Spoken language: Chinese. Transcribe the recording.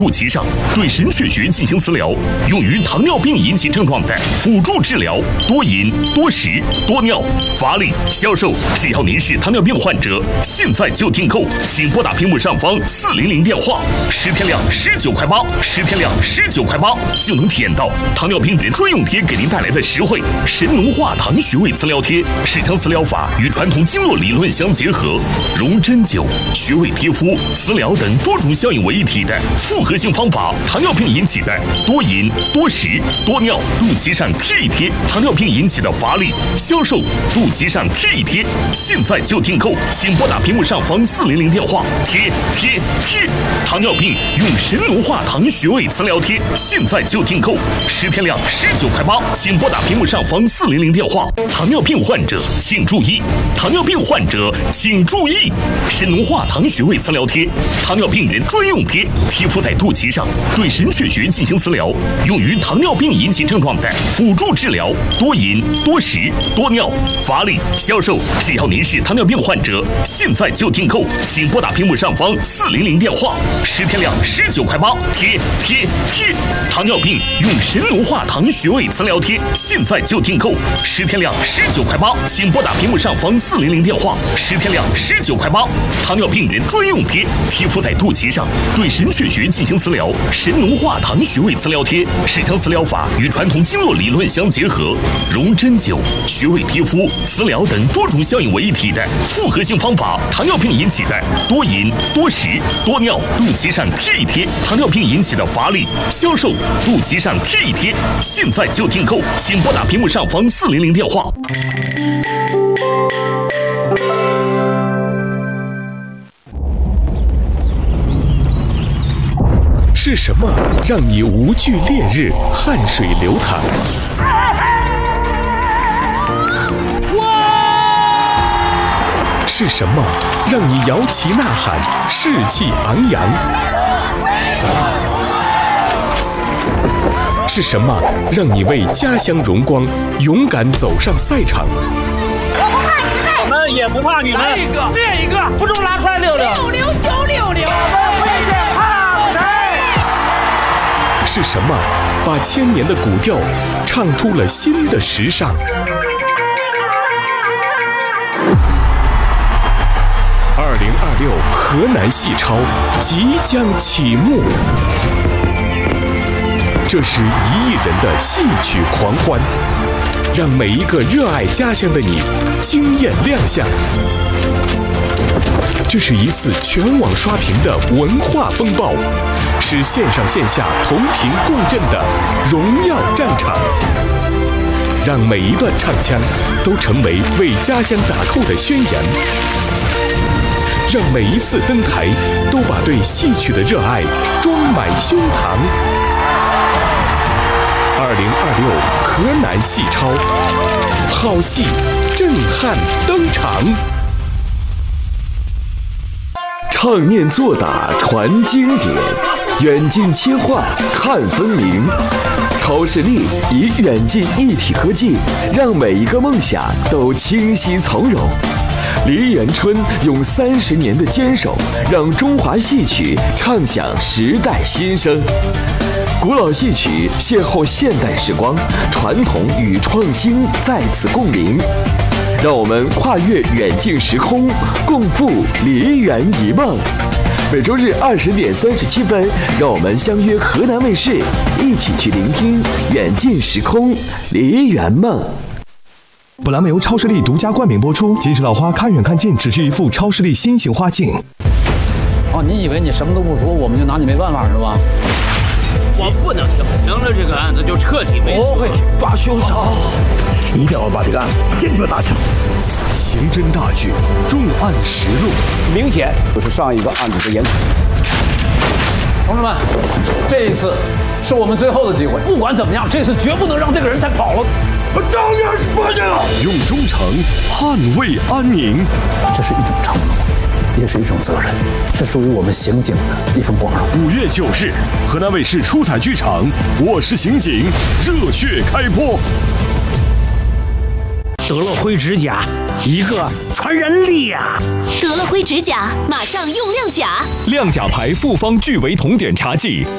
肚脐上对神阙穴进行磁疗，用于糖尿病引起症状的辅助治疗。多饮、多食、多尿、乏力、消瘦，只要您是糖尿病患者，现在就订购，请拨打屏幕上方400电话，10天量19块8，10天量19块8，就能体验到糖尿病人专用贴给您带来的实惠。神农化糖穴位磁疗贴是将磁疗法与传统经络理论相结合，融针灸、穴位贴敷、磁疗等多种效应为一体的复合性方法。糖尿病引起的多饮、多食、多尿，肚脐上贴一贴；糖尿病引起的乏力、消瘦，肚脐上贴一贴。现在就订购，请拨打屏幕上方400电话。贴！糖尿病用神农化糖穴位磁疗贴，现在就订购，10天量19块8，请拨打屏幕上方400电话。糖尿病患者请注意！糖尿病患者请注意！神农化糖穴位磁疗贴，糖尿病人专用贴，贴敷在肚脐上，对神阙穴进行磁疗，用于糖尿病引起症状的辅助治疗。多饮、多食、多尿、乏力、消瘦，只要您是糖尿病患者，现在就订购，请拨打屏幕上方400电话，10天量19块8，贴！糖尿病用神农化糖穴位磁疗贴，现在就订购，10天量19块8，请拨打屏幕上方400电话，10天量19块8，糖尿病人专用贴，贴敷在肚脐上，对神阙穴进行磁疗。神农化糖穴位磁疗贴是将磁疗法与传统经络理论相结合，融针灸、穴位贴敷、磁疗等多种效应为一体的复合性方法。糖尿病引起的多饮、多食、多尿，肚脐上贴一贴；糖尿病引起的乏力、消瘦，肚脐上贴一贴。现在就订购，请拨打屏幕上方400电话。 是什么让你无惧烈日，汗水流淌？是什么让你摇旗呐喊，士气昂扬？是什么让你为家乡荣光勇敢走上赛场？ 我们也不怕你们，来一个练一个，不中拿出来溜溜，66966，我们会见胖谁？ 是什么把千年的古调唱出了新的时尚？2026河南戏超即将启幕，这是1亿人的戏曲狂欢，让每一个热爱家乡的你惊艳亮相。这是一次全网刷屏的文化风暴，是线上线下同频共振的荣耀战场，让每一段唱腔都成为为家乡打 call 的宣言，让每一次登台都把对戏曲的热爱装满胸膛。2026河南戏超，好戏震撼登场。 唱念做打传经典，远近切换看分明。超视力以远近一体科技，让每一个梦想都清晰从容。梨园春用30年的坚守，让中华戏曲唱响时代新生。古老戏曲邂逅现代时光，传统与创新在此共鸣。让我们跨越远近时空，共赴梨园一梦。每周日20点37分，让我们相约河南卫视，一起去聆听远近时空梨园梦。 本栏目由超视力独家冠名播出。金石老花看远看近，只需一副超视力新型花镜。 哦，你以为你什么都不说，我们就拿你没办法是吧？ 我不能停，停了这个案子就彻底没戏。 不会抓凶手，一定要把这个案子坚决打响。刑侦大剧《重案实录》， 明显就是上一个案子的延续。 同志们，这一次是我们最后的机会，不管怎么样，这次绝不能让这个人再跑了。 我照样是把这个用忠诚捍卫安宁， 这是一种承诺，也是一种责任，是属于我们刑警的一份光荣。 5月9日，河南卫视出彩剧场《我是刑警》热血开播。 得了灰指甲，一个传人力呀！ 得了灰指甲，马上用亮甲。 亮甲牌复方聚维酮碘茶剂